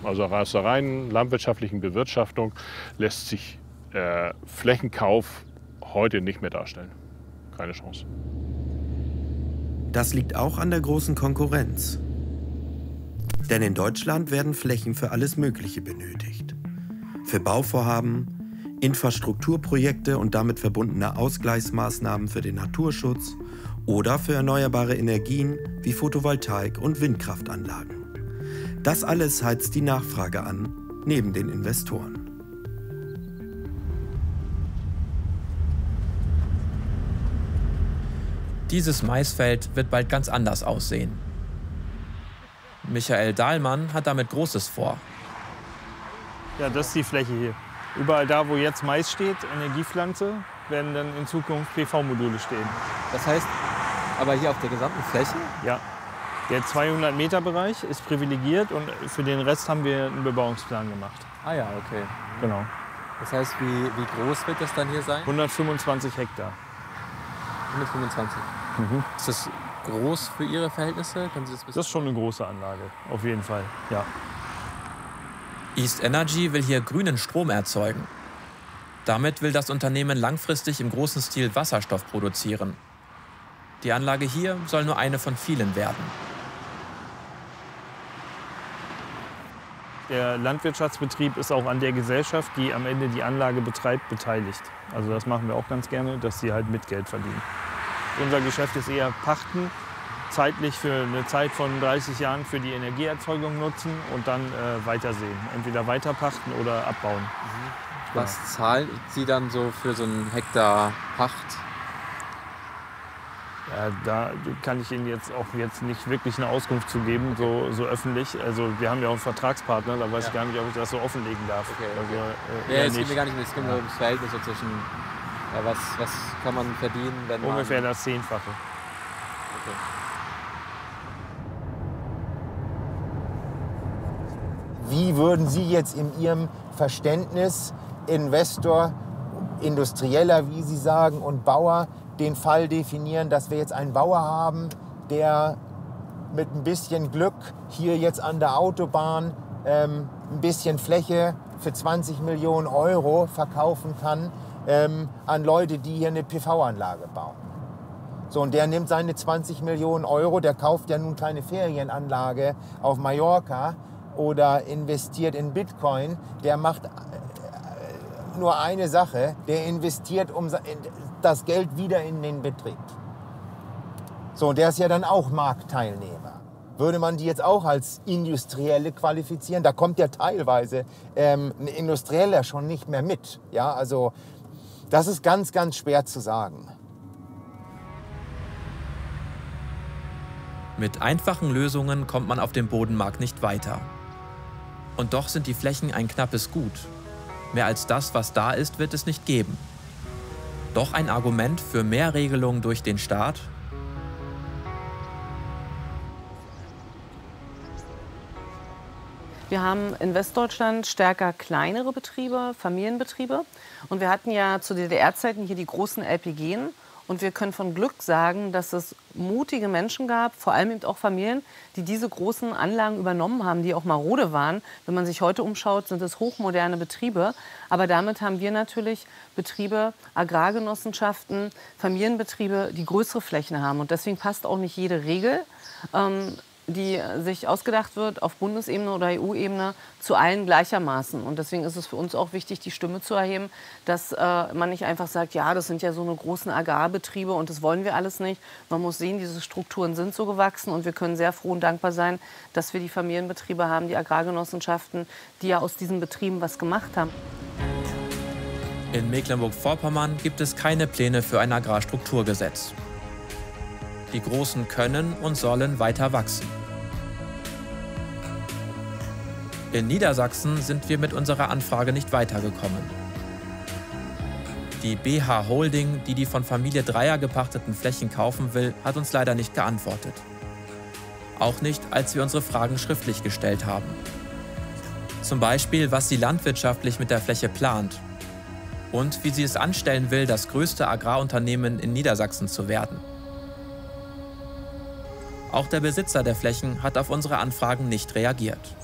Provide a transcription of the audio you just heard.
Also aus der reinen landwirtschaftlichen Bewirtschaftung lässt sich Flächenkauf heute nicht mehr darstellen. Keine Chance. Das liegt auch an der großen Konkurrenz. Denn in Deutschland werden Flächen für alles Mögliche benötigt. Für Bauvorhaben, Infrastrukturprojekte und damit verbundene Ausgleichsmaßnahmen für den Naturschutz oder für erneuerbare Energien wie Photovoltaik und Windkraftanlagen. Das alles heizt die Nachfrage an, neben den Investoren. Dieses Maisfeld wird bald ganz anders aussehen. Michael Dahlmann hat damit Großes vor. Ja, das ist die Fläche hier. Überall da, wo jetzt Mais steht, Energiepflanze, werden dann in Zukunft PV-Module stehen. Das heißt, aber hier auf der gesamten Fläche? Ja. Der 200-Meter-Bereich ist privilegiert und für den Rest haben wir einen Bebauungsplan gemacht. Ah ja, okay. Genau. Das heißt, wie groß wird das dann hier sein? 125 Hektar. 125. Mhm. Ist das groß für Ihre Verhältnisse? Können Sie das ist schon eine große Anlage, auf jeden Fall, ja. East Energy will hier grünen Strom erzeugen. Damit will das Unternehmen langfristig im großen Stil Wasserstoff produzieren. Die Anlage hier soll nur eine von vielen werden. Der Landwirtschaftsbetrieb ist auch an der Gesellschaft, die am Ende die Anlage betreibt, beteiligt. Also das machen wir auch ganz gerne, dass sie halt mit Geld verdienen. Unser Geschäft ist eher Pachten, zeitlich für eine Zeit von 30 Jahren für die Energieerzeugung nutzen und dann weitersehen. Entweder weiterpachten oder abbauen. Mhm. Was zahlen Sie dann so für so einen Hektar Pacht? Ja, da kann ich Ihnen jetzt auch nicht wirklich eine Auskunft zu geben, so öffentlich. Also wir haben ja auch einen Vertragspartner, da weiß ich gar nicht, ob ich das so offenlegen darf. Okay. Also, es geht mir gar nicht mehr, es geht nur ums Verhältnis so zwischen, ja, was kann man verdienen, wenn man... Ungefähr das 10-fache. Okay. Wie würden Sie jetzt in Ihrem Verständnis Investor, Industrieller, wie Sie sagen, und Bauer den Fall definieren, dass wir jetzt einen Bauer haben, der mit ein bisschen Glück hier jetzt an der Autobahn ein bisschen Fläche für 20 Millionen Euro verkaufen kann an Leute, die hier eine PV-Anlage bauen. So, und der nimmt seine 20 Millionen Euro, der kauft ja nun keine Ferienanlage auf Mallorca oder investiert in Bitcoin, der macht nur eine Sache, der investiert das Geld wieder in den Betrieb. So, der ist ja dann auch Marktteilnehmer. Würde man die jetzt auch als Industrielle qualifizieren? Da kommt ja teilweise ein Industrieller schon nicht mehr mit. Ja, also das ist ganz, ganz schwer zu sagen. Mit einfachen Lösungen kommt man auf dem Bodenmarkt nicht weiter. Und doch sind die Flächen ein knappes Gut. Mehr als das, was da ist, wird es nicht geben. Doch ein Argument für mehr Regelungen durch den Staat? Wir haben in Westdeutschland stärker kleinere Betriebe, Familienbetriebe. Und wir hatten ja zu DDR-Zeiten hier die großen LPGen. Und wir können von Glück sagen, dass es mutige Menschen gab, vor allem eben auch Familien, die diese großen Anlagen übernommen haben, die auch marode waren. Wenn man sich heute umschaut, sind es hochmoderne Betriebe. Aber damit haben wir natürlich Betriebe, Agrargenossenschaften, Familienbetriebe, die größere Flächen haben. Und deswegen passt auch nicht jede Regel, die sich ausgedacht wird auf Bundesebene oder EU-Ebene, zu allen gleichermaßen. Und deswegen ist es für uns auch wichtig, die Stimme zu erheben, dass man nicht einfach sagt, ja, das sind ja so eine großen Agrarbetriebe und das wollen wir alles nicht. Man muss sehen, diese Strukturen sind so gewachsen und wir können sehr froh und dankbar sein, dass wir die Familienbetriebe haben, die Agrargenossenschaften, die ja aus diesen Betrieben was gemacht haben. In Mecklenburg-Vorpommern gibt es keine Pläne für ein Agrarstrukturgesetz. Die Großen können und sollen weiter wachsen. In Niedersachsen sind wir mit unserer Anfrage nicht weitergekommen. Die BH Holding, die die von Familie Dreier gepachteten Flächen kaufen will, hat uns leider nicht geantwortet. Auch nicht, als wir unsere Fragen schriftlich gestellt haben. Zum Beispiel, was sie landwirtschaftlich mit der Fläche plant und wie sie es anstellen will, das größte Agrarunternehmen in Niedersachsen zu werden. Auch der Besitzer der Flächen hat auf unsere Anfragen nicht reagiert.